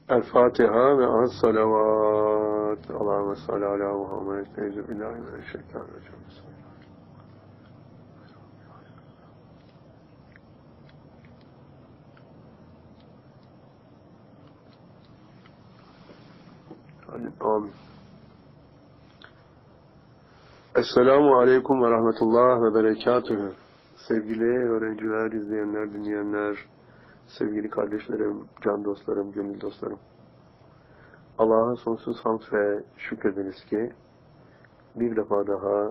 El-Fatiha ve as-salavat. Allahümme salli ala Muhammed. Euzubillahimineşşeytanirracim. Amin. Esselamu aleyküm ve rahmetullah ve berekatühü. Sevgili öğrenciler, izleyenler, dinleyenler, sevgili kardeşlerim, can dostlarım, gönül dostlarım. Allah'a sonsuz hamd ve şükrediniz ki bir defa daha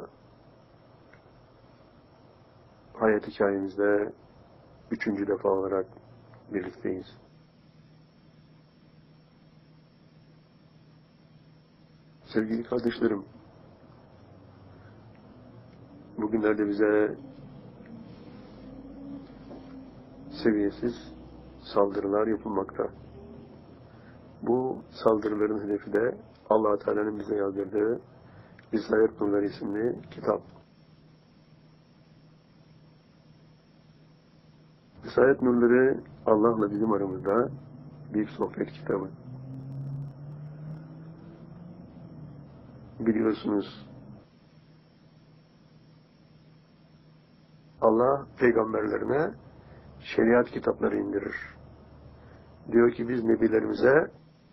hayat hikayemizde 3. defa olarak birlikteyiz. Sevgili kardeşlerim, bugünlerde bize seviyesiz saldırılar yapılmakta. Bu saldırıların hedefi de Allah-u Teala'nın bize yazdırdığı Risale-i Nurlar isimli kitap. Risale-i Nurları Allah'la bizim aramızda bir sohbet kitabı. Biliyorsunuz, Allah peygamberlerine şeriat kitapları indirir. Diyor ki biz nebilerimize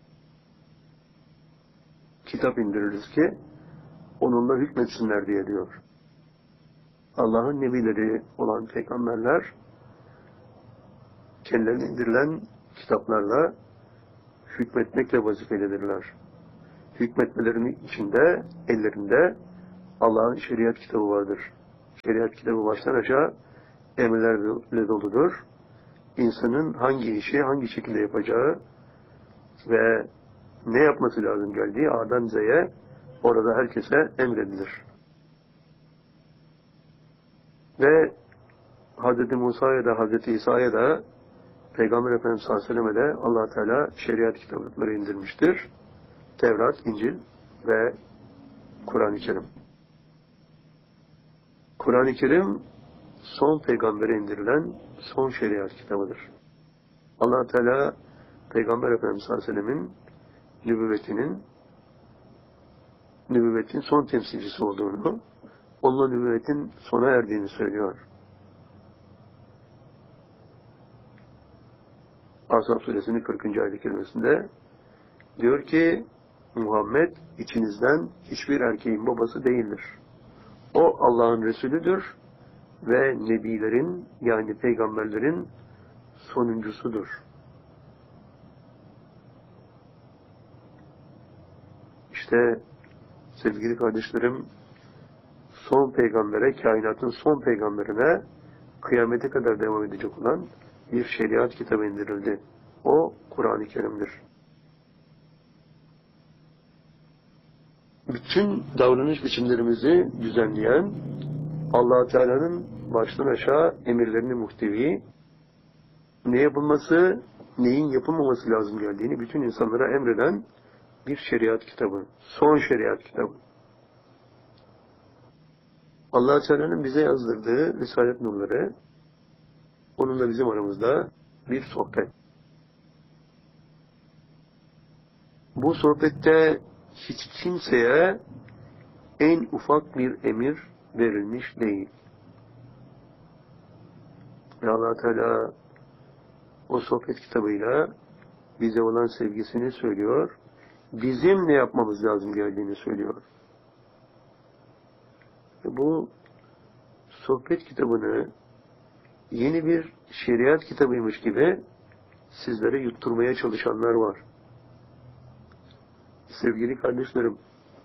kitap indiririz ki onunla hükmetsinler diye diyor. Allah'ın nebileri olan peygamberler kendilerine indirilen kitaplarla hükmetmekle vazifelidirler. Hükmetmelerinin içinde, ellerinde Allah'ın şeriat kitabı vardır. Şeriat kitabı baştan aşağı emirlerle doludur. İnsanın hangi işi, hangi şekilde yapacağı ve ne yapması lazım geldiği A'dan Z'ye orada herkese emredilir. Ve Hz. Musa'ya da Hz. İsa'ya da Peygamber Efendimiz sallallahu aleyhi ve sellem'e de Allah Teala şeriat kitapları indirmiştir. Tevrat, İncil ve Kur'an-ı Kerim. Kur'an-ı Kerim son peygambere indirilen son şeriat kitabıdır. Allah Teala Peygamber Efendimiz sallallahu aleyhi ve sellem'in nübüvvetin son temsilcisi olduğunu, onunla nübüvvetin sona erdiğini söylüyor. Ashab suresinin 40. ayet-i kerimesinde diyor ki Muhammed içinizden hiçbir erkeğin babası değildir. O Allah'ın Resulüdür ve nebilerin yani peygamberlerin sonuncusudur. İşte sevgili kardeşlerim, son peygambere, kainatın son peygamberine kıyamete kadar devam edecek olan bir şeriat kitabı indirildi. O Kur'an-ı Kerim'dir. Bütün davranış biçimlerimizi düzenleyen Allah-u Teala'nın baştan aşağı emirlerini muhtevi, ne yapılması, neyin yapılmaması lazım geldiğini bütün insanlara emreden bir şeriat kitabı. Son şeriat kitabı. Allah-u Teala'nın bize yazdırdığı Risale-i Nurları, onunla bizim aramızda bir sohbet. Bu sohbette hiç kimseye en ufak bir emir verilmiş değil. Ve Allah Teala o sohbet kitabıyla bize olan sevgisini söylüyor. Bizim ne yapmamız lazım geldiğini söylüyor. Ve bu sohbet kitabını yeni bir şeriat kitabıymış gibi sizlere yutturmaya çalışanlar var. Sevgili kardeşlerim,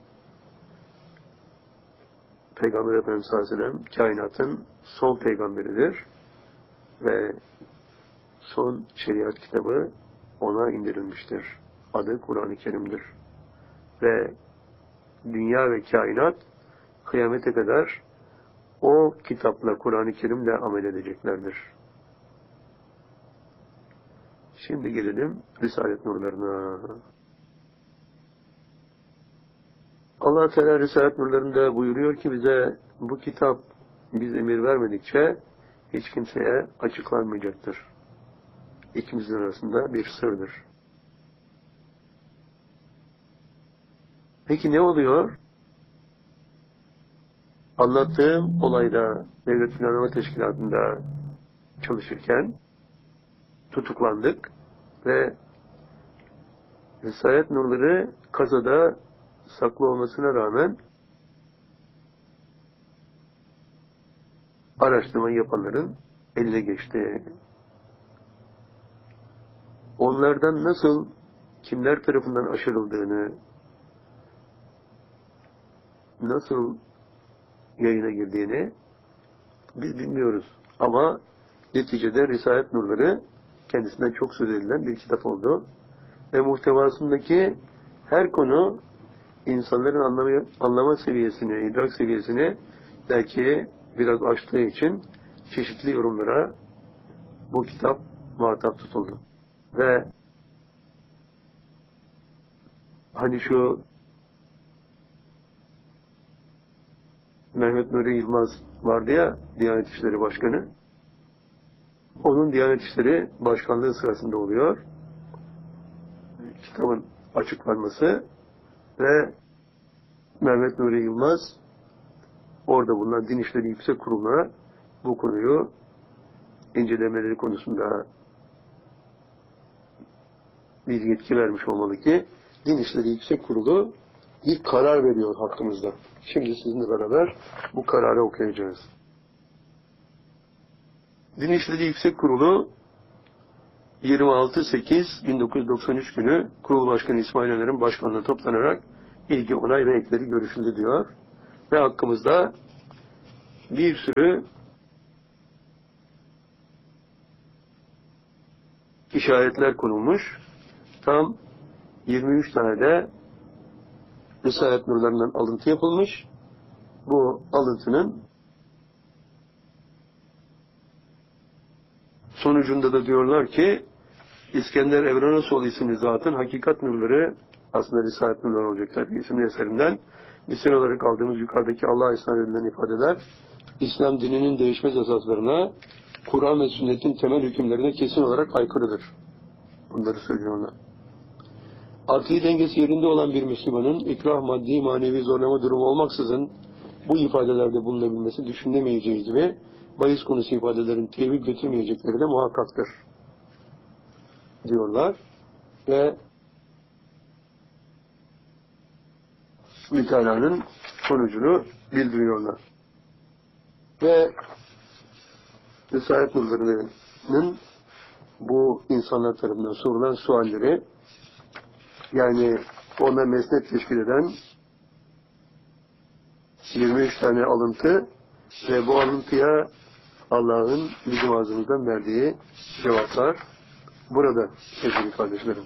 Peygamber Efendimiz sallallahu aleyhi ve sellem kainatın son peygamberidir ve son şeriat kitabı ona indirilmiştir. Adı Kur'an-ı Kerim'dir. Ve dünya ve kainat kıyamete kadar o kitapla, Kur'an-ı Kerim'le amel edeceklerdir. Şimdi gelelim Risale-i Nurlarına. Allah Teala Risale-i Nurlarında buyuruyor ki bize bu kitap biz emir vermedikçe hiç kimseye açıklanmayacaktır. İkimizin arasında bir sırdır. Peki ne oluyor? Anlattığım olayda Devlet Planlama Teşkilatı'nda çalışırken tutuklandık ve Risalet nurları kazada saklı olmasına rağmen araştırma yapanların eline geçti. Onlardan nasıl, kimler tarafından aşırıldığını, nasıl yayına girdiğini biz bilmiyoruz. Ama neticede Risalet Nurları kendisinden çok söz edilen bir kitap oldu. Ve muhtevasındaki her konu insanların anlama seviyesini, idrak seviyesini belki biraz aştığı için çeşitli yorumlara bu kitap muhatap tutuldu. Ve hani şu Mehmet Nuri Yılmaz vardı ya, Diyanet İşleri Başkanı. Onun Diyanet İşleri Başkanlığı sırasında oluyor. Kitabın açıklanması ve Mehmet Nuri Yılmaz orada bulunan Din İşleri Yüksek Kurulu'na bu konuyu incelemeleri konusunda bir yetki vermiş olmalı ki Din İşleri Yüksek Kurulu bir karar veriyor hakkımızda. Şimdi sizinle beraber bu kararı okuyacağız. Din İşleri Yüksek Kurulu 26.8.1993 günü Kurul Başkanı İsmail Öner'in başkanlığına toplanarak ilgi, onay ve ekleri görüşüldü diyor. Ve hakkımızda bir sürü işaretler konulmuş. Tam 23 tane de Risalet nurlarından alıntı yapılmış. Bu alıntının sonucunda da diyorlar ki İskender Evrenosoğlu isimli zatın hakikat nurları, aslında Risalet nurları olacaklar isimli eserinden misal olarak aldığımız yukarıdaki Allah'a isnat edilen ifadeler İslam dininin değişmez esaslarına, Kur'an ve sünnetin temel hükümlerine kesin olarak aykırıdır. Bunları söylüyorlar. Akli dengesi yerinde olan bir Müslümanın ikrah, maddi, manevi zorlama durumu olmaksızın bu ifadelerde bulunabilmesi düşünülemeyeceği gibi bahis konusu ifadelerin tevil götürmeyecekleri de muhakkaktır diyorlar ve mütalanın sonucunu bildiriyorlar. Ve Risalet nurlarının bu insanlar tarafından sorulan sualleri, yani ona mesnet teşkil eden 23 tane alıntı ve bu alıntıya Allah'ın bizim ağzımızdan verdiği cevaplar burada sevgili kardeşlerim.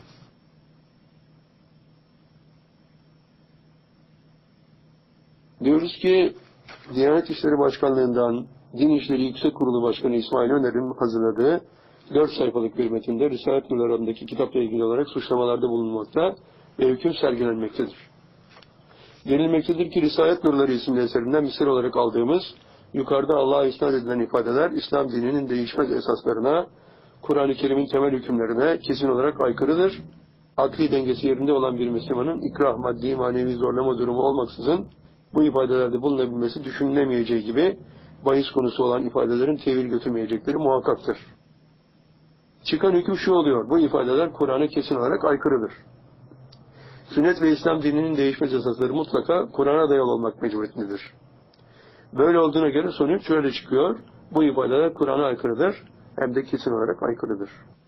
Diyoruz ki Diyanet İşleri Başkanlığı'ndan Din İşleri Yüksek Kurulu Başkanı İsmail Öner'in hazırladığı 4 sayfalık bir metinde Risalet nurlarındaki kitapla ilgili olarak suçlamalarda bulunmakta ve hüküm sergilenmektedir. Denilmektedir ki Risalet Nurları isimli eserinden misal olarak aldığımız yukarıda Allah'a isnat edilen ifadeler İslam dininin değişmez esaslarına, Kur'an-ı Kerim'in temel hükümlerine kesin olarak aykırıdır. Akli dengesi yerinde olan bir Müslümanın ikrah, maddi, manevi zorlama durumu olmaksızın bu ifadelerde bulunabilmesi düşünülemeyeceği gibi bahis konusu olan ifadelerin tevil götürmeyecekleri muhakkaktır. Çıkan hüküm şu oluyor: bu ifadeler Kur'an'a kesin olarak aykırıdır. Sünnet ve İslam dininin değişmez esasları mutlaka Kur'an'a dayalı olmak mecburiyetindedir. Böyle olduğuna göre sonuç şöyle çıkıyor: bu ifadeler Kur'an'a aykırıdır, hem de kesin olarak aykırıdır.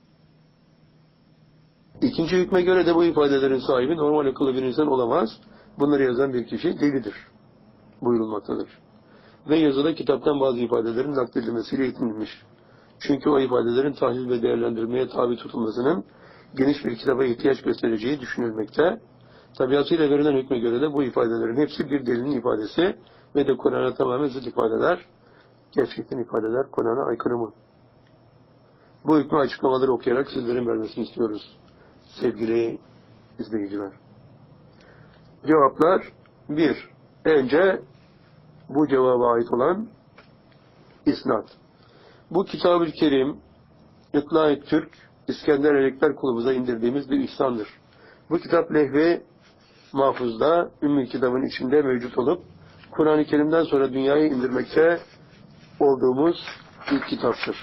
İkinci hükme göre de bu ifadelerin sahibi normal akıllı bir insan olamaz. Bunları yazan bir kişi delidir buyurulmaktadır. Ve yazıda kitaptan bazı ifadelerin nakledilmesiyle yetinilmiş. Çünkü o ifadelerin tahlil ve değerlendirmeye tabi tutulmasının geniş bir kitaba ihtiyaç göstereceği düşünülmekte. Tabiatıyla verilen hükme göre de bu ifadelerin hepsi bir delinin ifadesi ve de Kur'an'a tamamen zıt ifadeler. Gerçekten ifadeler Kur'an'a aykırı mı? Bu hükmü açıklamaları okuyarak sizlerin vermesini istiyoruz sevgili izleyiciler. Cevaplar: 1. Önce bu cevaba ait olan isnat. Bu Kitab-ı Kerim, İtla-i Türk, İskender Elekler Kulübümüze indirdiğimiz bir ihsandır. Bu kitap lehvi mahfuzda, Ümmül Kitab'ın içinde mevcut olup, Kur'an-ı Kerim'den sonra dünyaya indirmekte olduğumuz ilk kitaptır.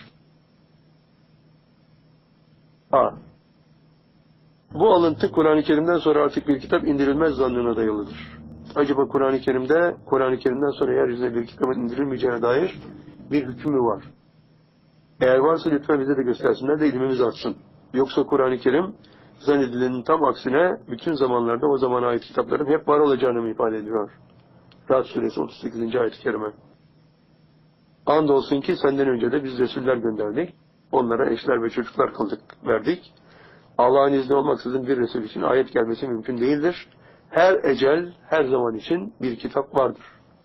A. Bu alıntı Kur'an-ı Kerim'den sonra artık bir kitap indirilmez zannına dayalıdır. Acaba Kur'an-ı Kerim'den sonra yeryüzüne bir kitabın indirilmeyeceğine dair bir hüküm mü var? Eğer varsa lütfen bize de göstersinler de ilmimiz artsın. Yoksa Kur'an-ı Kerim zannedilenin tam aksine bütün zamanlarda o zamana ait kitapların hep var olacağını mı ifade ediyor? Ra'd suresi 38. ayet-i kerime. Andolsun ki senden önce de biz Resuller gönderdik. Onlara eşler ve çocuklar kıldık, verdik. Allah'ın izni olmaksızın bir Resul için ayet gelmesi mümkün değildir. Her ecel, her zaman için bir kitap vardır.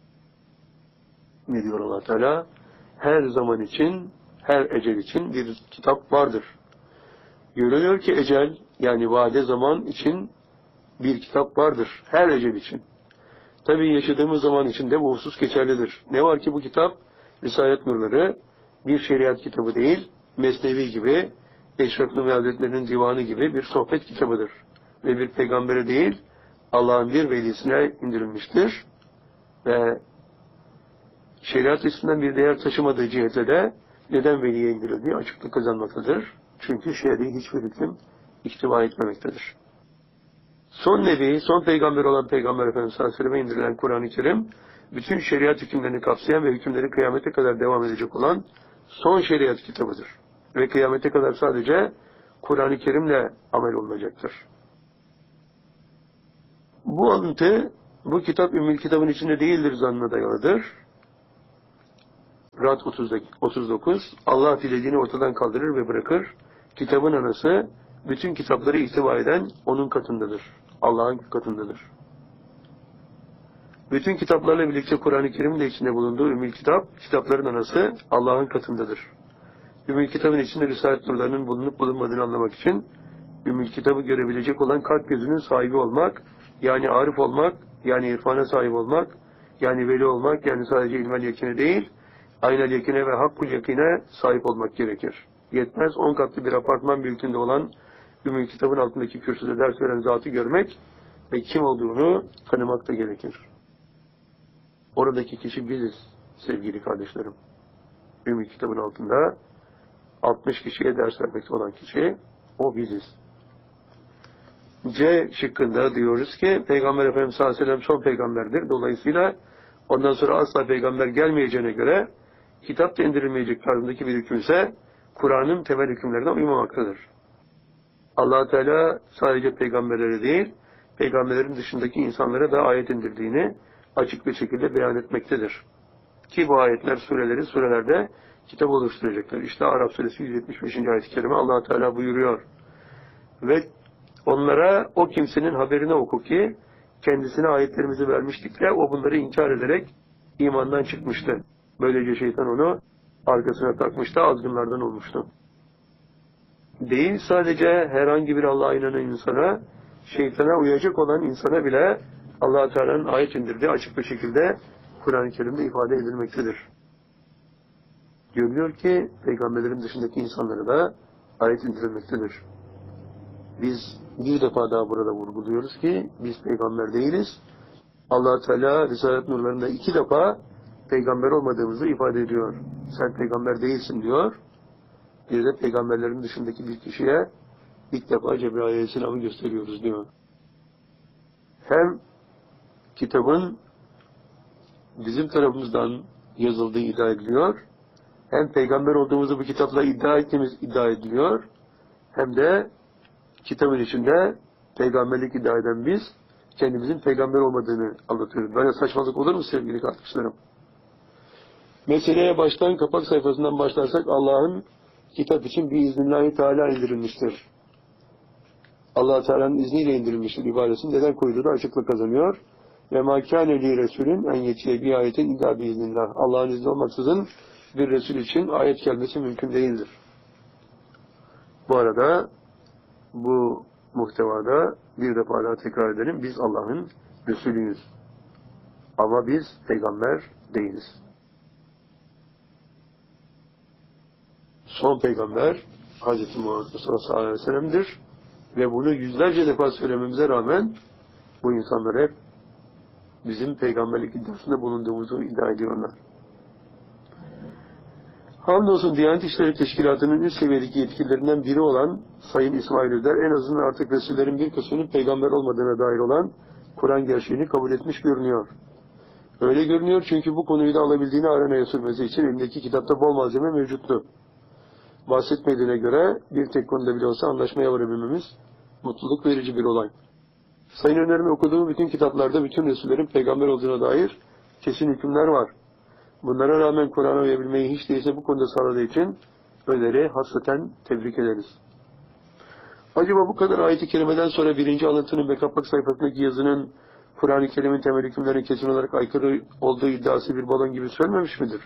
Ne diyor Allah Teala? Her zaman için, her ecel için bir kitap vardır. Görülüyor ki ecel, yani vade zaman için bir kitap vardır. Her ecel için. Tabii yaşadığımız zaman için de bu husus geçerlidir. Ne var ki bu kitap, Risalet Nurları, bir şeriat kitabı değil, Mesnevi gibi, Eşref Nuri Hazretleri'nin divanı gibi bir sohbet kitabıdır. Ve bir peygambere değil, Allah'ın bir velisine indirilmiştir. Ve şeriat üstünden bir değer taşımadığı cihetle de neden veliye indirildiği açıklık kazanmaktadır. Çünkü şer'i hiçbir hüküm ihtiva etmemektedir. Son nebi, son peygamber olan Peygamber Efendimiz sallallahu aleyhi ve selleme indirilen Kur'an-ı Kerim, bütün şeriat hükümlerini kapsayan ve hükümleri kıyamete kadar devam edecek olan son şeriat kitabıdır. Ve kıyamete kadar sadece Kur'an-ı Kerim'le amel olunacaktır. Bu alıntı, bu kitap Ümmül Kitab'ın içinde değildir zannına dayalıdır. Ra'd 39, Allah dilediğini ortadan kaldırır ve bırakır. Kitabın anası, bütün kitapları ihtiva eden onun katındadır. Allah'ın katındadır. Bütün kitaplarla birlikte Kur'an-ı Kerim'in de içinde bulunduğu Ümmül Kitap, kitapların anası Allah'ın katındadır. Ümmül Kitab'ın içinde Risalet nurlarının bulunup bulunmadığını anlamak için Ümmül Kitab'ı görebilecek olan kalp gözünün sahibi olmak, yani arif olmak, yani irfana sahip olmak, yani veli olmak, yani sadece ilmel yakine değil, aynel yakine ve hakkul yakine sahip olmak gerekir. Yetmez 10 katlı bir apartman büyüklüğünde olan Ümmül Kitab'ın altındaki kürsüde ders veren zatı görmek ve kim olduğunu tanımak da gerekir. Oradaki kişi biziz sevgili kardeşlerim. Ümmül Kitab'ın altında 60 kişiye ders vermekte olan kişi, o biziz. C şıkkında diyoruz ki, Peygamber Efendimiz sallallahu aleyhi ve sellem son peygamberdir. Dolayısıyla ondan sonra asla peygamber gelmeyeceğine göre, kitap da indirilmeyecek tarzındaki bir hükümse, Kur'an'ın temel hükümlerine uymamaktadır. Allah Teala sadece peygamberlere değil, peygamberlerin dışındaki insanlara da ayet indirdiğini açık bir şekilde beyan etmektedir. Ki bu ayetler surelerde kitap oluşturacaktır. İşte Araf suresi 175. ayet-i kerime Allah Teala buyuruyor. Ve onlara o kimsenin haberini oku ki kendisine ayetlerimizi vermiştik de o bunları inkar ederek imandan çıkmıştı. Böylece şeytan onu arkasına takmıştı, azgınlardan olmuştu. Değil sadece herhangi bir Allah'a inanan insana, şeytana uyacak olan insana bile Allah Teala'nın ayet indirdiği açık bir şekilde Kur'an-ı Kerim'de ifade edilmektedir. Görülüyor ki peygamberlerin dışındaki insanlara da ayet indirilmektedir. Biz bir defa daha burada vurguluyoruz ki biz peygamber değiliz. Allah Teala Risalet nurlarında 2 defa peygamber olmadığımızı ifade ediyor. Sen peygamber değilsin diyor. Bir de peygamberlerin dışındaki bir kişiye ilk defa Cebrail Aleyhisselam'ı gösteriyoruz diyor. Hem kitabın bizim tarafımızdan yazıldığı iddia ediliyor, hem peygamber olduğumuzu bu kitapla iddia ettiğimiz iddia ediliyor, hem de kitabın içinde peygamberlik iddia eden biz, kendimizin peygamber olmadığını anlatıyoruz. Böyle saçmalık olur mu sevgili kardeşlerim? Meseleye baştan kapak sayfasından başlarsak Allah'ın kitap için bir iznillahü teala indirilmiştir. Allah Teala'nın izniyle indirilmiştir ibaresini neden koyduğu açıklık kazanıyor. Ve mâ kâne li resûlün en yetiye bir ayetin illâ biiznillah. Allah'ın izni olmaksızın bir Resul için ayet gelmesi mümkün değildir. Bu arada bu muhtevada bir defa daha tekrar edelim. Biz Allah'ın Resulüyüz. Ama biz peygamber değiliz. Son peygamber Hz. Muhammed sallallahu aleyhi ve sellem'dir. Ve bunu yüzlerce defa söylememize rağmen Bu insanlar hep bizim peygamberlik iddiasında bulunduğumuzu iddia ediyorlar. Hamdolsun Diyanet İşleri Teşkilatı'nın üst seviyedeki yetkililerinden biri olan Sayın İsmail Öder en azından artık Resullerin bir kısmının peygamber olmadığına dair olan Kur'an gerçeğini kabul etmiş görünüyor. Öyle görünüyor çünkü bu konuyu da alabildiğini arenaya sürmesi için elindeki kitapta bol malzeme mevcuttu. Bahsetmediğine göre bir tek konuda bile olsa anlaşmaya varabilmemiz mutluluk verici bir olay. Sayın Öner'in okuduğu bütün kitaplarda bütün Resullerin peygamber olduğuna dair kesin hükümler var. Bunlara rağmen Kur'an'a uyabilmeyi hiç değilse bu konuda sağladığı için Öner'i hasreten tebrik ederiz. Acaba bu kadar ayet-i kerimeden sonra birinci alıntının ve kapak sayfasındaki yazının Kur'an-ı Kerim'in temel hükümlerine kesin olarak aykırı olduğu iddiası bir balon gibi sönmemiş midir?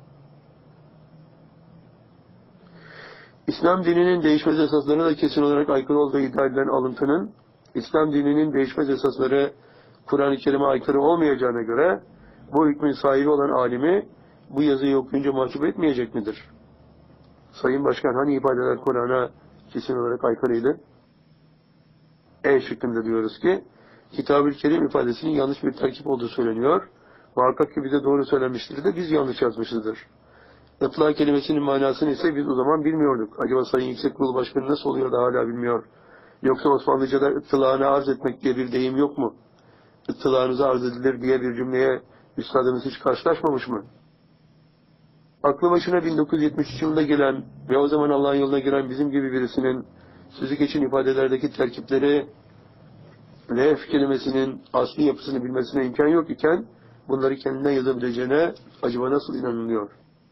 İslam dininin değişmez esaslarına da kesin olarak aykırı olduğu iddia edilen alıntının, İslam dininin değişmez esasları Kur'an-ı Kerim'e aykırı olmayacağına göre, bu hükmün sahibi olan alimi bu yazıyı okuyunca mahcup etmeyecek midir? Sayın Başkan, hani ifadeler Kur'an'a kesin olarak aykırıydı? E şıkkında diyoruz ki, Kitab-ül Kerim ifadesinin yanlış bir terkip olduğu söyleniyor. Muhakkak ki bize doğru söylenmiştir de biz yanlış yazmışızdır. Itlak kelimesinin manasını ise biz o zaman bilmiyorduk. Acaba Sayın Yüksek Kurulu Başkanı nasıl oluyor da hala bilmiyor? Yoksa Osmanlıca'da ıtlağını arz etmek diye bir deyim yok mu? Itlağınızı arz edilir diye bir cümleye üstadımız hiç karşılaşmamış mı? Aklı başına 1973 yılında gelen ve o zaman Allah'ın yoluna giren bizim gibi birisinin sözü geçin ifadelerdeki terkipleri lef kelimesinin asli yapısını bilmesine imkan yok iken bunları kendinden yazabileceğine acaba nasıl inanılıyor?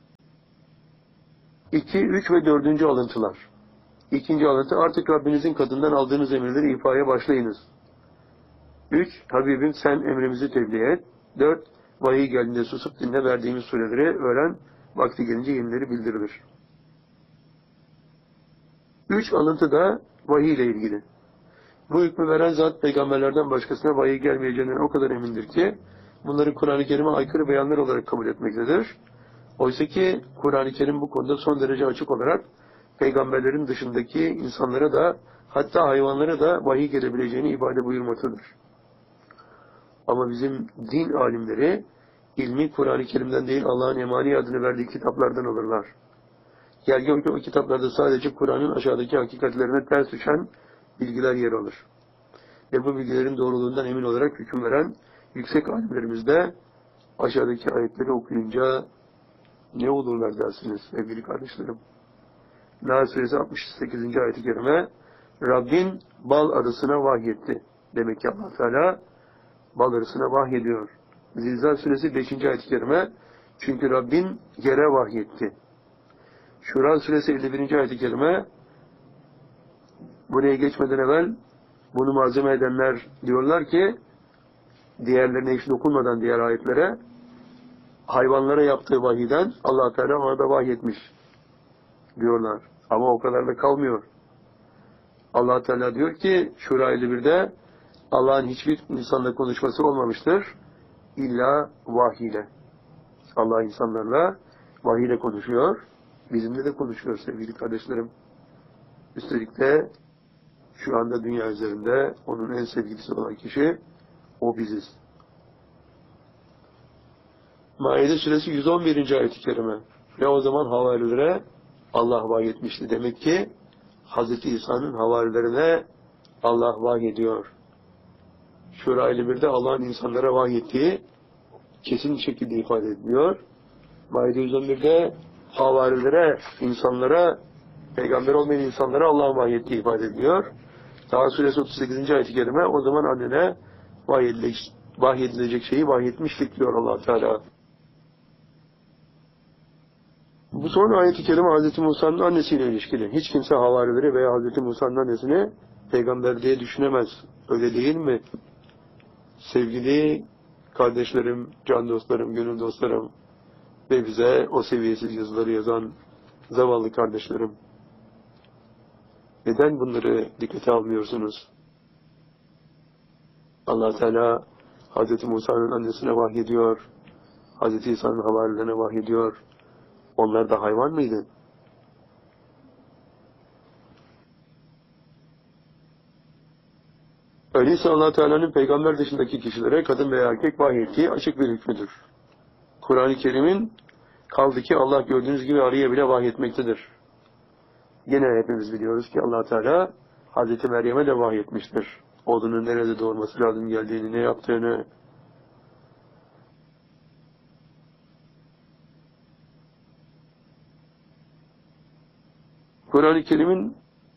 2, 3 ve 4. alıntılar. İkinci alıntı, artık Rabbinizin katından aldığınız emirleri ifaya başlayınız. 3, Habibim sen emrimizi tebliğ et. 4, vahiy geldiğinde susup dinle, verdiğimiz sureleri öğren, vakti gelince yenileri bildirilir. 3 alıntı da vahiy ile ilgili. Bu hükmü veren zat peygamberlerden başkasına vahiy gelmeyeceğinden o kadar emindir ki bunları Kur'an-ı Kerim'e aykırı beyanlar olarak kabul etmektedir. Oysa ki Kur'an-ı Kerim bu konuda son derece açık olarak peygamberlerin dışındaki insanlara da hatta hayvanlara da vahiy gelebileceğini ifade buyurmaktadır. Ama bizim din alimleri ilmi Kur'an-ı Kerim'den değil Allah'ın emani adını verdiği kitaplardan alırlar. Gel ki o kitaplarda sadece Kur'an'ın aşağıdaki hakikatlerine ters düşen bilgiler yer alır. Ve bu bilgilerin doğruluğundan emin olarak hüküm veren yüksek alimlerimiz de aşağıdaki ayetleri okuyunca ne olurlar dersiniz sevgili kardeşlerim. Nahl Suresi 68. ayet-i kerime, Rabbin bal arısına vahyetti. Demek ki Allah Teala bal arısına vahyediyor. Zilzal Suresi 5. ayet-i kerime, çünkü Rabbin yere vahyetti. Şura Suresi 51. ayet-i kerime, buraya geçmeden evvel bunu malzeme edenler diyorlar ki, diğerlerine hiç dokunmadan diğer ayetlere, hayvanlara yaptığı vahiyden Allah Teala ona da vahyetmiş diyorlar. Ama o kadar da kalmıyor. Allah Teala diyor ki Şura 51'de Allah'ın hiçbir insanla konuşması olmamıştır. İlla vahiyle. Allah insanlarla vahiyle konuşuyor. Bizimle de konuşuyor sevgili kardeşlerim. Üstelik de şu anda dünya üzerinde onun en sevgilisi olan kişi o biziz. Maide Suresi 111. ayet-i kerime. Ve o zaman havarilere Allah vahyetmişti. Demek ki Hz. İsa'nın havarilerine Allah vahyediyor. Şura 51'de Allah'ın insanlara vahyettiği kesin şekilde ifade ediliyor. Maide 111'de havarilere, insanlara, peygamber olmayan insanlara Allah'ın vahyettiği ifade ediliyor. Daha Suresi 38. ayet-i kerime o zaman annene vahyedilecek şeyi vahyetmiştik diyor Allah Teala. Bu son ayet-i kerime Hz. Musa'nın annesiyle ilişkili. Hiç kimse havarileri veya Hz. Musa'nın annesini peygamber diye düşünemez. Öyle değil mi? Sevgili kardeşlerim, can dostlarım, gönül dostlarım ve bize o seviyesiz yazıları yazan zavallı kardeşlerim. Neden bunları dikkate almıyorsunuz? Allah Teala Hz. Musa'nın annesine vahyediyor. Hz. İsa'nın havarilerine vahyediyor. Onlar da hayvan mıydı? Öyleyse Allah Teala'nın peygamber dışındaki kişilere kadın veya erkek vahyettiği açık bir hükmüdür. Kur'an-ı Kerim'in kaldı ki Allah gördüğünüz gibi arıya bile vahyetmektedir. Yine hepimiz biliyoruz ki Allah Teala Hazreti Meryem'e de vahyetmiştir. Oğlunun nerede doğurması lazım geldiğini, ne yaptığını. Kur'an-ı Kerim'in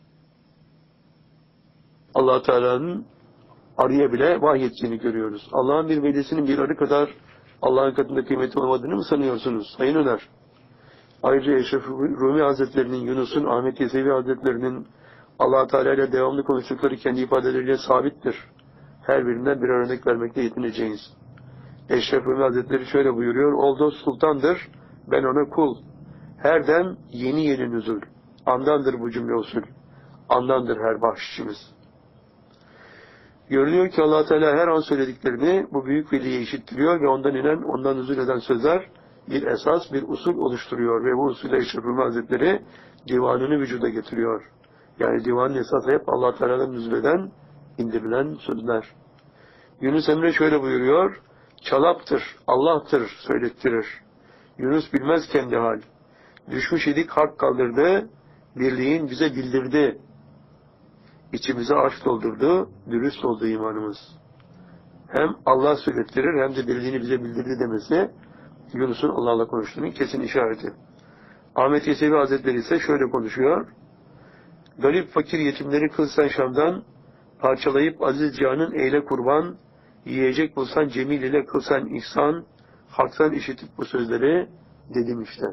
Allah Teala'nın arıya bile vahyettiğini görüyoruz. Allah'ın bir velisinin bir arı kadar Allah'ın katında kıymeti olmadığını mı sanıyorsunuz? Sayın Öner. Ayrıca Eşref Rumi Hazretleri'nin, Yunus'un, Ahmet Yesevi Hazretleri'nin Allah Teala ile devamlı konuştukları kendi ifadeleriyle sabittir. Her birinden bir örnek vermekte yetineceğiz. Eşref Rumi Hazretleri şöyle buyuruyor: "Oldu sultandır, ben ona kul. Her dem yeni yeni nüzul. Andandır bu cümle usul. Andandır her bahşişimiz." Görülüyor ki Allah Teala her an söylediklerini bu büyük veliye işittiriyor ve ondan inen, ondan nüzul eden sözler bir esas, bir usul oluşturuyor ve bu usulü Eşref Rumi Hazretleri divanını vücuda getiriyor. Yani divanın esası hep Allah Teala'dan nüzul eden, indirilen sözler. Yunus Emre şöyle buyuruyor: "Çalaptır, Allah'tır söylettirir. Yunus bilmez kendi hal. Düşmüş idik hak kaldırdı, birliğin bize bildirdi. İçimize aşk doldurdu, dürüst oldu imanımız." Hem Allah söylettirir hem de birliğini bize bildirdi demesi Yunus'un Allah'la konuştuğunun kesin işareti. Ahmet Yesevi Hazretleri ise şöyle konuşuyor: "Garip fakir yetimleri kıl sen Şam'dan, parçalayıp aziz canın eyle kurban, yiyecek bulsan cemil ile kılsan ihsan, haktan işitip bu sözleri dedim işte."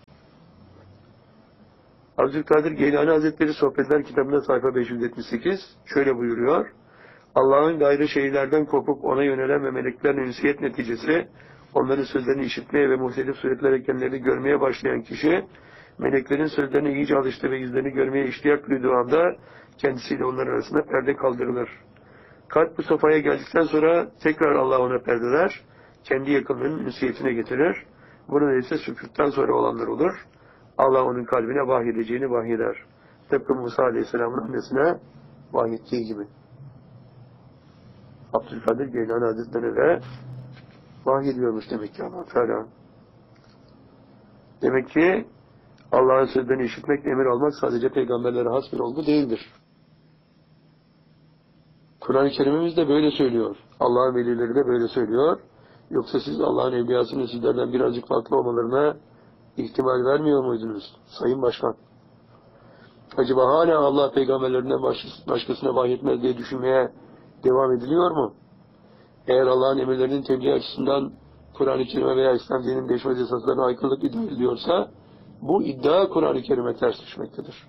Abdülkadir Geylani Hazretleri Sohbetler kitabında sayfa 578 şöyle buyuruyor: "Allah'ın gayrı şeylerden kopup ona yönelen ve meleklerin ünsiyet neticesi, onların sözlerini işitmeye ve muhtelif suretlerle kendilerini görmeye başlayan kişi, meleklerin sözlerine iyice alıştı ve yüzlerini görmeye iştiyak duyduğu anda kendisiyle onlar arasında perde kaldırılır. Kalp bu safhaya geldikten sonra tekrar Allah ona perdeler, kendi yakınlığının ünsiyetine getirir. Bunun ise sükûttan sonra olanlar olur. Allah onun kalbine vahyedeceğini vahyeder. Tıpkı Musa Aleyhisselam'ın annesine vahyettiği gibi." Abdülkadir Geylani Hazretleri de vahyediyormuş demek ki Allah Teala. Demek ki Allah'ın sözlerini işitmek, emir almak sadece peygamberlere has bir olgu değildir. Kur'an-ı Kerim'imiz de böyle söylüyor. Allah'ın velileri de böyle söylüyor. Yoksa siz Allah'ın evliyasının sizlerden birazcık farklı olmalarına ihtimal vermiyor muydunuz Sayın Başkan? Acaba hala Allah peygamberlerinden başkasına vahyetmez diye düşünmeye devam ediliyor mu? Eğer Allah'ın emirlerinin tebliğ açısından Kur'an-ı Kerim'e veya İslam dininin değişmez esaslarına aykırılık iddia ediliyorsa, bu iddia Kur'an-ı Kerim'e ters düşmektedir.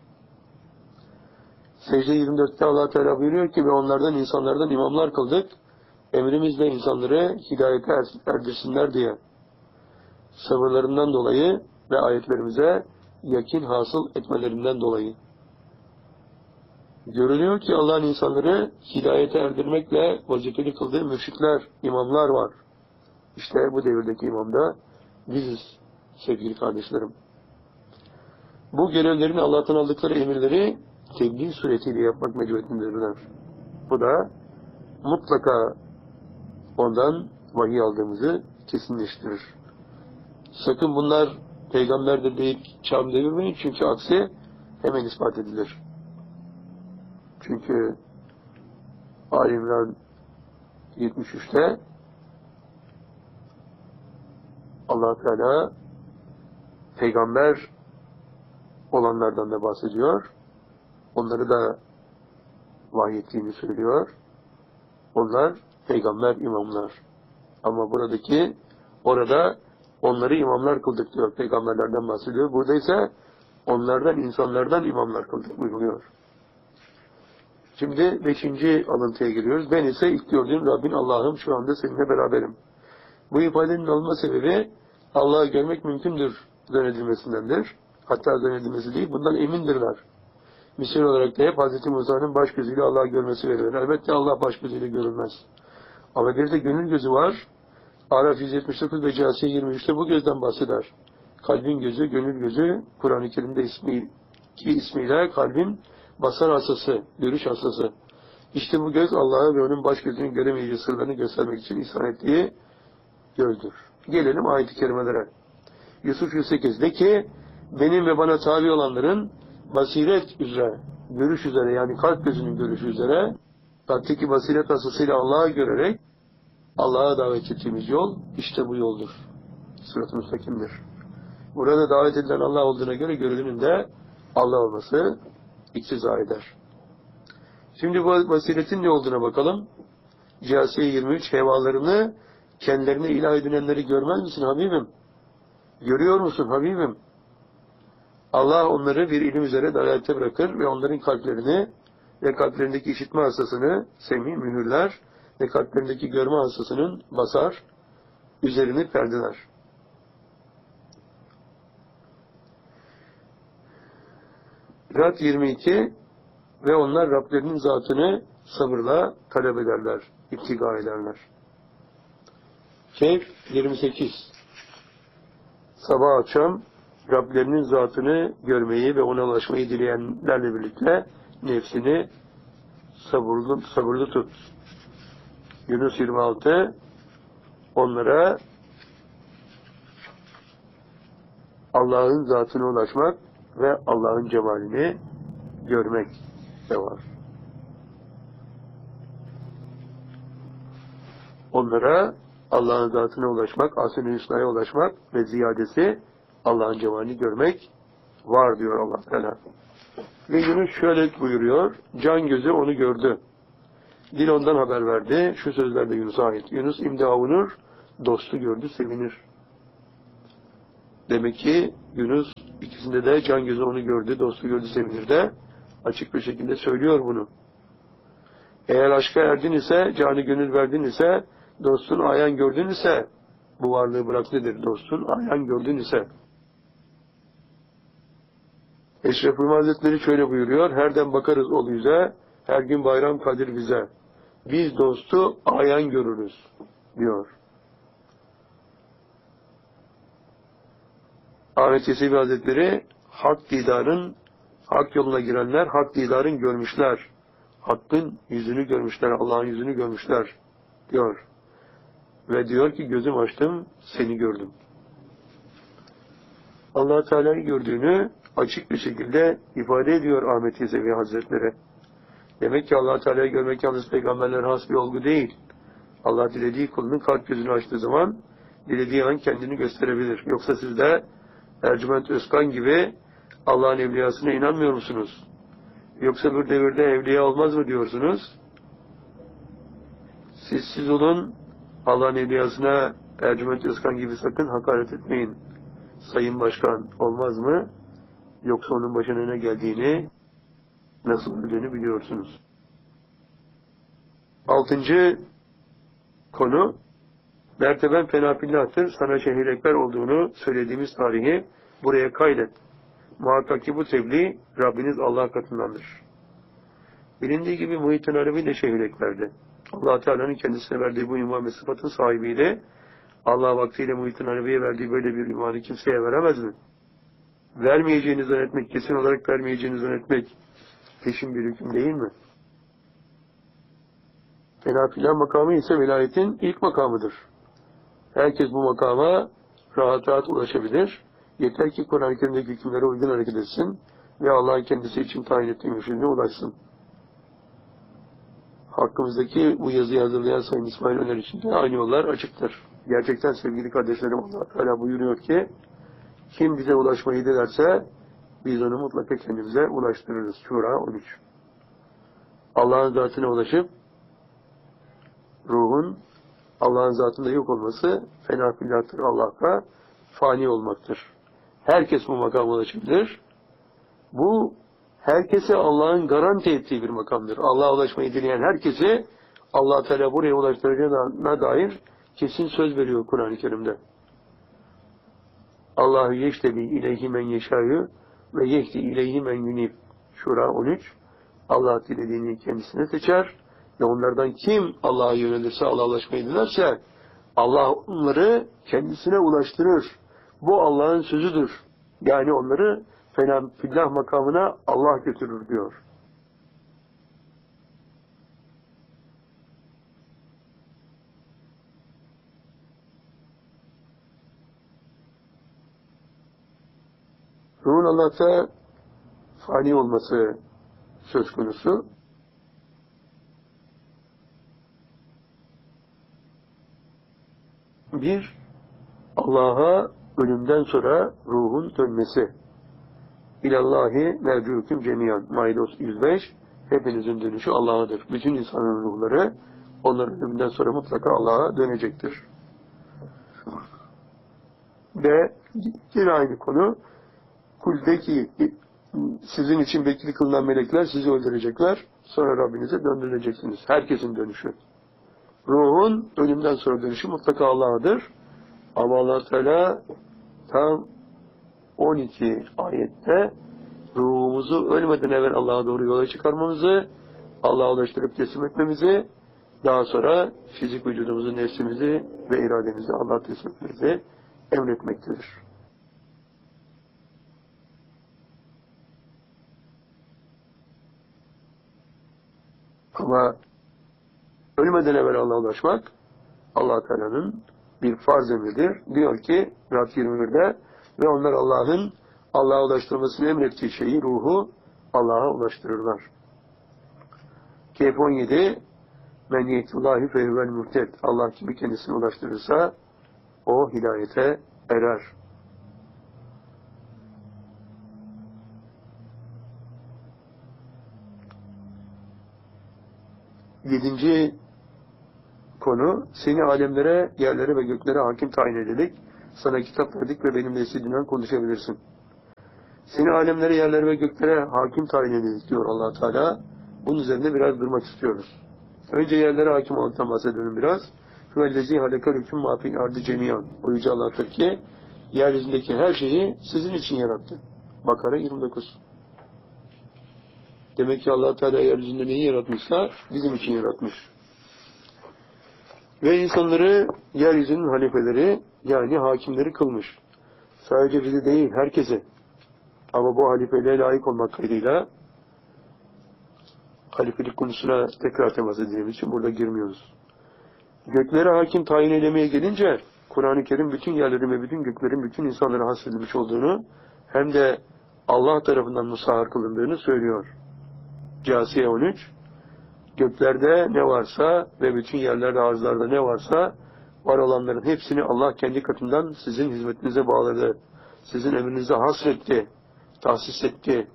Secde 24'te Allah Teala buyuruyor ki: "Ve onlardan, insanlardan imamlar kıldık, emrimizle insanları hidayete erdirsinler diye. Sabırlarından dolayı ve ayetlerimize yakin hasıl etmelerinden dolayı." Görülüyor ki Allah'ın insanları hidayete erdirmekle vazifeli kıldığı mürşitler, imamlar var. İşte bu devirdeki imam da biziz sevgili kardeşlerim. Bu görevlerini Allah'tan aldıkları emirleri tebliğ suretiyle yapmak mecburiyetindedirler. Bu da mutlaka ondan vahiy aldığımızı kesinleştirir. Sakın bunlar peygamberdir deyip çam devirmeyin, çünkü aksi hemen ispat edilir. Çünkü Ali İmran 73'te Allah Teala peygamber olanlardan da bahsediyor. Onları da vahyettiğini söylüyor. Onlar peygamber imamlar. Ama orada onları imamlar kıldık diyor. Peygamberlerden bahsediyor. Burada ise onlardan, insanlardan imamlar kıldık buyuruyor. Şimdi 5. alıntıya giriyoruz. "Ben ise ilk gördüğüm Rabbin Allah'ım, şu anda seninle beraberim." Bu ifadenin alınma sebebi Allah'ı görmek mümkündür zannedilmesindendir. Hatta zannedilmesi değil, bundan emindirler. Misal olarak da hep Hz. Musa'nın baş gözüyle Allah'ı görmesi verilir. Elbette Allah baş gözüyle görülmez. Ama bir de gönül gözü var. Araf 179 ve Câsiye 23'te bu gözden bahseder. Kalbin gözü, gönül gözü, Kur'an-ı Kerim'de ismiyle kalbin basar hastası, görüş hastası. İşte bu göz Allah'ı ve onun baş gözünün göremeyeceği sırlarını göstermek için ihsan ettiği gözdür. Gelelim ayet-i kerimelere. Yusuf 108 de ki benim ve bana tabi olanların basiret üzere, görüş üzere yani kalp gözünün görüşü üzere kalpteki basiret asısıyla Allah'ı görerek Allah'a davet ettiğimiz yol işte bu yoldur. Sırat-ı müstakimdir. Burada davet edilen Allah olduğuna göre görülenin de Allah olması iktiza eder. Şimdi bu basiretin ne olduğuna bakalım. Câsiye 23 hevalarını kendilerine ilah edinenleri görmez misin Habibim? Görüyor musun Habibim? Allah onları bir ilim üzere dalalete bırakır ve onların kalplerini ve kalplerindeki işitme hassasını semî mühürler ve kalplerindeki görme hassasının basar, üzerini perdeler. Rad 22 ve onlar Rablerinin zatını sabırla talep ederler, ittiga ederler. Kehf 28 sabah akşam Rablerinin zatını görmeyi ve ona ulaşmayı dileyenlerle birlikte nefsini sabırlı tut. Yunus 26 onlara Allah'ın zatına ulaşmak ve Allah'ın cemalini görmek de var. Onlara Allah'ın zatına ulaşmak, asıl-i hüsnaya ulaşmak ve ziyadesi Allah'ın cemalini görmek var diyor Allah Teala. Ve Yunus şöyle buyuruyor, can gözü onu gördü. Dil ondan haber verdi. Şu sözler de Yunus'a ait. Yunus imdi avunur, dostu gördü, sevinir. Demek ki Yunus ikisinde de can gözü onu gördü, dostu gördü, sevinir de açık bir şekilde söylüyor bunu. Eğer aşka erdin ise, canı gönül verdin ise, dostun ayan gördün ise, bu varlığı bırak nedir? Dostun ayan gördün ise. Eşref Rumi Hazretleri şöyle buyuruyor, herden bakarız ol yüze, her gün bayram kadir bize. Biz dostu ayan görürüz, diyor. Ahmet Yesevi Hazretleri, hak yoluna girenler, hak didarın görmüşler. Hakkın yüzünü görmüşler, Allah'ın yüzünü görmüşler, diyor. Ve diyor ki, gözüm açtım, seni gördüm. Allah-u Teala'yı gördüğünü açık bir şekilde ifade ediyor Ahmet Yesevi Hazretleri. Demek ki Allah-u Teala'yı görmek yalnız peygamberlere has bir olgu değil. Allah dilediği kulunun kalp gözünü açtığı zaman, dilediği an kendini gösterebilir. Yoksa siz de Ercüment Özkan gibi Allah'ın evliyasına inanmıyor musunuz? Yoksa bir devirde evliya olmaz mı diyorsunuz? Siz olun, Allah'ın evliyasına Ercüment Özkan gibi sakın hakaret etmeyin. Sayın Başkan olmaz mı? Yoksa onun başına ne geldiğini, nasıl öldüğünü biliyorsunuz. 6. konu, merteben fenafillahtır, sana şehir ekber olduğunu söylediğimiz tarihi buraya kaydet. Muhakkak ki bu tebliğ Rabbiniz Allah katındandır. Bilindiği gibi Muhittin Arabi de şehir ekberdi. Allah Teala'nın kendisine verdiği bu iman ve sıfatın sahibiydi. Allah vaktiyle Muhittin Arabi'ye verdiği böyle bir imanı kimseye veremez mi? Vermeyeceğini zannetmek, kesin olarak vermeyeceğini zannetmek peşin bir hüküm değil mi? Fenafillah makamı ise velayetin ilk makamıdır. Herkes bu makama rahat ulaşabilir. Yeter ki Kur'an-ı Kerim'deki hükümlere uygun hareket etsin ve Allah'ın kendisi için tayin ettiği mürşidine ulaşsın. Hakkımızdaki bu yazıyı hazırlayan Sayın İsmail Öner için de aynı yollar açıktır. Gerçekten sevgili kardeşlerim, Allah Teala buyuruyor ki, kim bize ulaşmayı dilerse biz onu mutlaka kendimize ulaştırırız. Şura 13. Allah'ın zatına ulaşıp ruhun Allah'ın zatında yok olması fenafillahtır, Allah'a fani olmaktır. Herkes bu makama ulaşabilir. Bu herkese Allah'ın garanti ettiği bir makamdır. Allah'a ulaşmayı dileyen herkesi Allah Teala buraya ulaştıracağına dair kesin söz veriyor Kur'an-ı Kerim'de. Allahu yeştebi ileyhi men yeşâyu ve yehdi ileyhi men yunib. Şura 13. Allah dilediğini kendisine seçer ve onlardan kim Allah'a yönelirse, Allah'a ulaşmayı dilerse Allah onları kendisine ulaştırır. Bu Allah'ın sözüdür. Yani onları fenafillah makamına Allah götürür diyor. Ruhun Allah'ta fani olması söz konusu. Bir, Allah'a ölümden sonra ruhun dönmesi. İlallahi mercûküm cemiyan. Maide 105. Hepinizin dönüşü Allah'adır. Bütün insanların ruhları onların ölümünden sonra mutlaka Allah'a dönecektir. Ve yine aynı konu, kuldeki sizin için bekli kılınan melekler sizi öldürecekler. Sonra Rabbinize döndürüleceksiniz. Herkesin dönüşü. Ruhun ölümden sonra dönüşü mutlaka Allah'adır. Ama Allah Teala tam 12 ayette ruhumuzu ölmeden evvel Allah'a doğru yola çıkarmamızı, Allah'a ulaştırıp teslim etmemizi, daha sonra fizik vücudumuzu, nefsimizi ve irademizi Allah'a teslim etmemizi emretmektedir. Ama ölmeden evvel Allah'a ulaşmak Allah Teala'nın bir farz emridir. Diyor ki Rad 21'de ve onlar Allah'a ulaştırmasını emrettiği şeyi, ruhu Allah'a ulaştırırlar. Kehf 17 Men yetullahi fehüvel muhted. Allah kimi kendisine ulaştırırsa o hidayete erer. Yedinci konu, seni alemlere, yerlere ve göklere hakim tayin edildik. Sana kitap verdik ve benimle istediğinden konuşabilirsin. Seni alemlere, yerlere ve göklere hakim tayin edildik diyor Allah Teala. Bunun üzerinde biraz durmak istiyoruz. Önce yerlere hakim olmaktan bahsedelim biraz. Hüvellezî halekâlüküm mâ fil ardı cemiyan. O Yüce Allah'tır ki yeryüzündeki her şeyi sizin için yarattı. Bakara 29. Demek ki Allah Teala yeryüzünde neyi yaratmışsa bizim için yaratmış. Ve insanları yeryüzünün halifeleri, yani hakimleri kılmış. Sadece bizi değil, herkese. Ama bu halifeliğe layık olmak kaydıyla halifelik konusuna tekrar temas edeceğimiz için burada girmiyoruz. Göklere hakim tayin edemeye gelince Kur'an-ı Kerim bütün yerlerin ve bütün göklerin bütün insanlara hasredilmiş olduğunu hem de Allah tarafından musahhar kılındığını söylüyor. Câsiye 13. Göklerde ne varsa ve bütün yerlerde, arzlarda ne varsa var olanların hepsini Allah kendi katından sizin hizmetinize bağladı. Sizin emrinize hasretti, tahsis etti.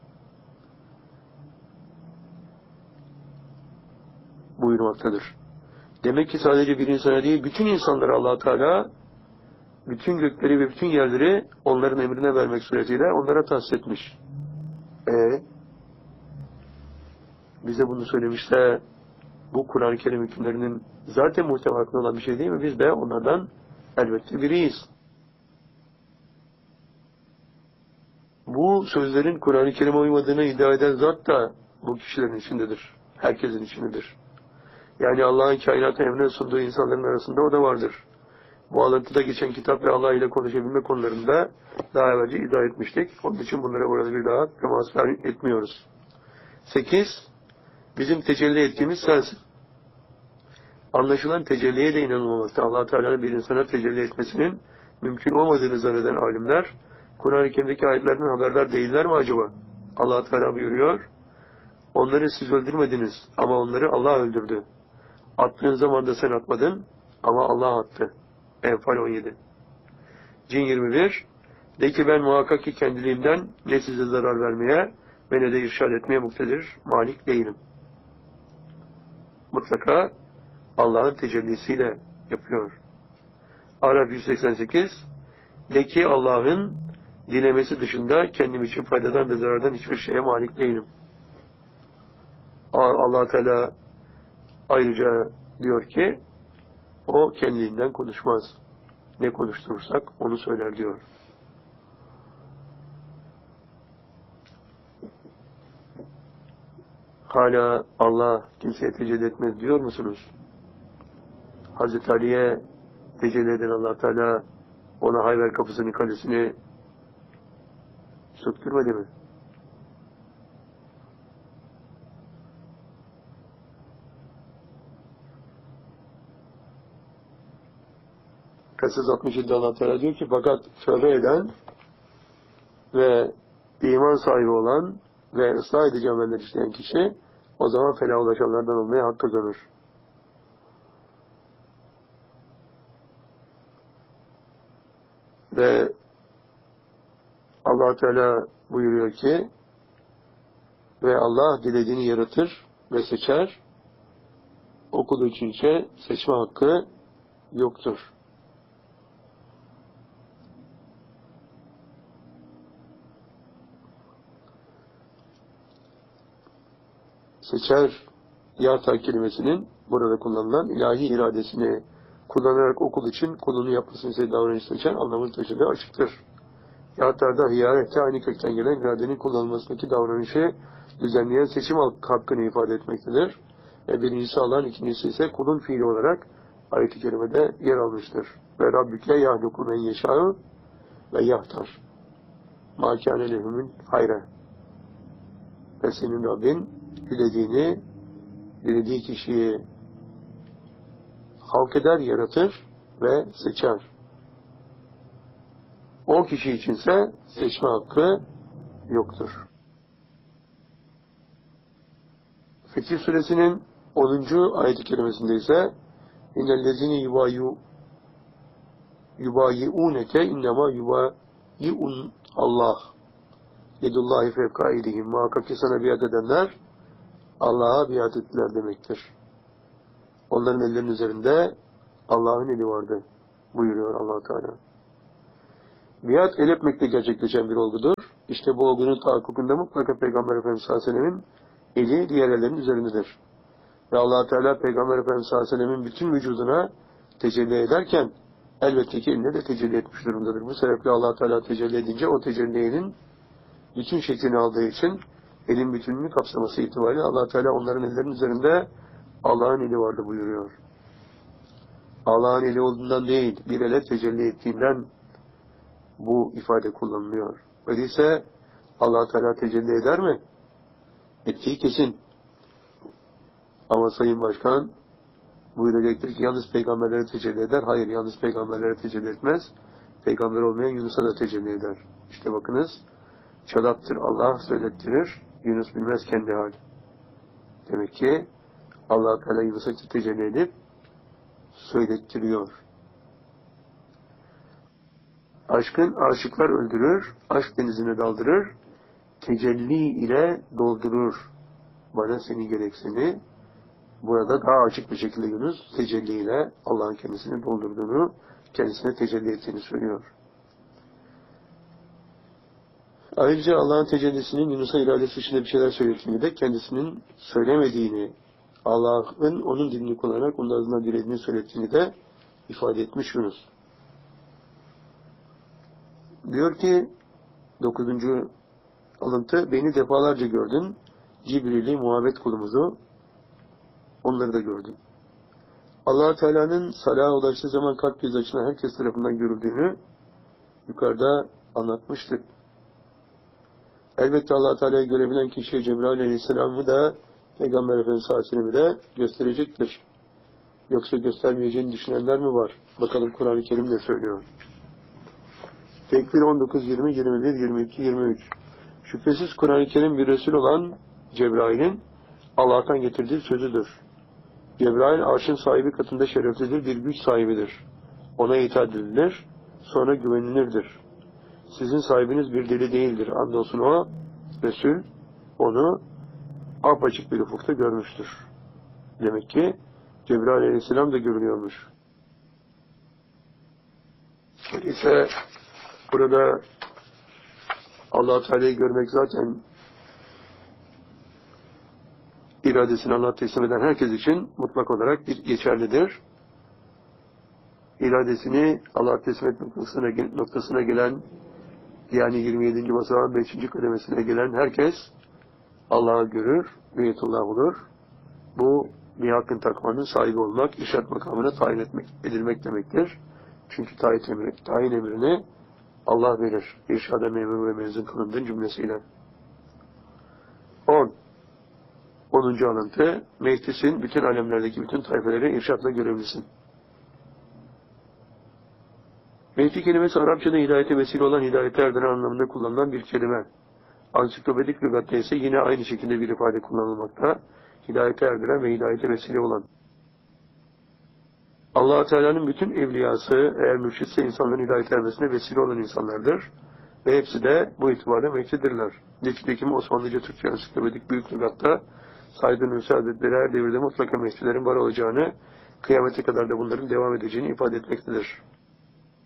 Buyurmaktadır. Demek ki sadece bir insana değil, bütün insanlara Allah Teala bütün gökleri ve bütün yerleri onların emrine vermek suretiyle onlara tahsis etmiş. Bize bunu söylemişse bu Kur'an-ı Kerim hükümlerinin zaten muhtevasında olan bir şey değil mi? Biz de onlardan elbette biriyiz. Bu sözlerin Kur'an-ı Kerim'e uymadığını iddia eden zat da bu kişilerin içindedir. Herkesin içindedir. Yani Allah'ın kainatı emrine sunduğu insanların arasında o da vardır. Bu alıntıda geçen kitap ve Allah ile konuşabilme konularında daha evvelce izah etmiştik. Onun için bunlara burada bir daha temas etmiyoruz. 8. Bizim tecelli ettiğimiz sensin. Anlaşılan tecelliye de inanılmamakta. Allah Teala'nın bir insana tecelli etmesinin mümkün olmadığını zanneden alimler, Kur'an-ı Kerim'deki ayetlerden haberdar değiller mi acaba? Allah Teala buyuruyor, onları siz öldürmediniz ama onları Allah öldürdü. Attığın zaman da sen atmadın ama Allah attı. Enfal 17. Cin 21. De ki ben muhakkak ki kendiliğimden ne size zarar vermeye ve ne de irşad etmeye muktedir, malik değilim. Mutlaka Allah'ın tecellisiyle yapıyor. Araf 188. De ki Allah'ın dilemesi dışında kendim için faydadan ve zarardan hiçbir şeye malik değilim. Allah Teala ayrıca diyor ki o kendiliğinden konuşmaz. Ne konuşturursak onu söyler diyor. Hala Allah kimseye tecelli etmez diyor musunuz? Hazreti Ali'ye tecelli eden Allah Teala ona Hayber kapısının kalesini söktürmedi mi? Kısas 67'de Allah Teala diyor ki fakat tövbe eden ve iman sahibi olan ve ıslah edici ameller işleyen kişi o zaman felaha ulaşanlardan olmaya hak kazanır. Ve Allah Teala buyuruyor ki ve Allah dilediğini yaratır ve seçer. O kulu içince seçme hakkı yoktur. Seçer yata kelimesinin burada kullanılan ilahi iradesini kullanarak o kul için kulunu yapmasını istediği davranışı seçen anlamını taşıdığı açıktır. Yatarda hiyarette aynı kökten gelen iradenin kullanılmasındaki davranışı düzenleyen seçim hakkını ifade etmektedir. Birincisi Allah'ın, ikincisi ise kulun fiili olarak ayet-i kerimede yer almıştır. Ve Rabbike yahluku men yeşâ'u ve yahtar. Mâ kâne lehumün hayre. Ve senin Rabbin dilediği kişiyi halk eder, yaratır ve seçer. O kişi içinse seçme hakkı yoktur. Fetih Suresinin 10. ayet-i kerimesinde ise İnnellezîne yubayi'ûneke innema yubayi'un Allah yedullâhi fevkâ eydihim. Muhakkak ki sana biat edenler Allah'a biat ettiler demektir. Onların ellerinin üzerinde Allah'ın eli vardı buyuruyor Allah Teala. Biat el öpmekle gerçekleşen bir olgudur. İşte bu olgunun tahakkukunda mutlaka Peygamber Efendimiz sallallahu aleyhi ve sellem'in eli diğer ellerin üzerindedir. Ve Allah Teala Peygamber Efendimiz sallallahu aleyhi ve sellem'in bütün vücuduna tecelli ederken elbette ki eline de tecelli etmiş durumdadır. Bu sebeple Allah Teala tecelli edince o tecelliyenin bütün şeklini aldığı için elin bütününü kapsaması itibariyle Allah Teala onların ellerinin üzerinde Allah'ın eli vardı buyuruyor. Allah'ın eli olduğundan değil, bir ele tecelli ettiğinden bu ifade kullanılıyor. Öyleyse Allah Teala tecelli eder mi? Ettiği kesin. Ama Sayın Başkan buyuracaktır ki yalnız peygamberlere tecelli eder. Hayır, yalnız peygamberlere tecelli etmez. Peygamber olmayan Yunus'a da tecelli eder. İşte bakınız, çalaktır Allah söylettirir, Yunus bilmez kendi hal. Demek ki Allah Teala Yunus'a tecelli edip söylettiriyor. Aşkın aşıklar öldürür, aşk denizine daldırır, tecelli ile doldurur. Bana seni gerek seni. Burada daha açık bir şekilde Yunus tecelli ile Allah'ın kendisini doldurduğunu, kendisine tecelli ettiğini söylüyor. Ayrıca Allah'ın tecellisinin Yunus'a iradesi dışında bir şeyler söylediğini de kendisinin söylemediğini, Allah'ın onun dilini kullanarak onun adına dilediğini söylettiğini de ifade etmiş Yunus. Diyor ki 9. alıntı, beni defalarca gördün, Cibril'i, muhabbet kulumuzu, onları da gördün. Allah Teala'nın salaha ulaştığı zaman kalp göz açılan herkes tarafından görüldüğünü yukarıda anlatmıştık. Elbette Allah Teala'yı görebilen kişiye Cebrail Aleyhisselam'ı da Peygamber Efendimiz sallallahu aleyhi ve sellem'i de gösterecektir. Yoksa göstermeyeceğini düşünenler mi var? Bakalım Kur'an-ı Kerim ne söylüyor? Tekvir 19, 20, 21, 22, 23. Şüphesiz Kur'an-ı Kerim bir Resul olan Cebrail'in Allah'tan getirdiği sözüdür. Cebrail arşın sahibi katında şereflidir, bir güç sahibidir. Ona itaat edilir, sonra güvenilirdir. Sizin sahibiniz bir deli değildir. Andolsun o, Resul, onu apaçık bir ufukta görmüştür. Demek ki Cebrail Aleyhisselam da görülüyormuş. İşte burada Allah Teala'yı görmek zaten iradesini Allah'a teslim eden herkes için mutlak olarak geçerlidir. İradesini Allah'a teslim etmek noktasına gelen, yani 27. basamağın 5. kademesine gelen herkes Allah'ı görür, müyetullah olur. Bu bir hakkın takmanın sahibi olmak, irşad makamına tayin edilmek demektir. Çünkü tayin emrini Allah verir. İrşada memur ve mezun kılındığın cümlesiyle. 10. alıntı, mehdisin bütün alemlerdeki bütün tayfeleri irşadla görevlisin. Mehdi kelimesi Arapçada hidayete vesile olan, hidayete erdiren anlamında kullanılan bir kelime. Ansiklopedik lügatta ise yine aynı şekilde bir ifade kullanılmakta. Hidayete erdiren ve hidayete vesile olan. Allah-u Teala'nın bütün evliyası eğer mürşitse insanların hidayete ermesine vesile olan insanlardır. Ve hepsi de bu itibarla Mehdi'dirler. Nitekim Osmanlıca Türkçe Ansiklopedik Büyük Lügat'ta Said Nursi Hazretleri her devirde mutlaka Mehdi'lerin var olacağını, kıyamete kadar da bunların devam edeceğini ifade etmektedir.